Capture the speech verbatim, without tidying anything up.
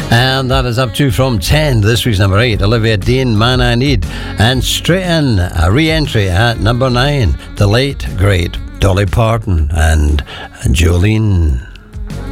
And that is up to from ten. This week's number eight, Olivia Dean, Man I Need. And straight in, a re-entry at number nine, the late, great Dolly Parton and Jolene.